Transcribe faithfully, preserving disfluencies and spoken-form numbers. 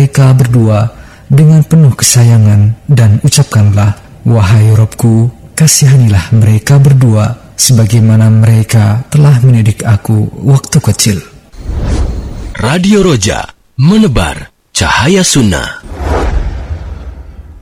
mereka berdua dengan penuh kesayangan dan ucapkanlah, wahai Robku, kasihanilah mereka berdua sebagaimana mereka telah mendidik aku waktu kecil. Radio Roja, menebar cahaya sunnah.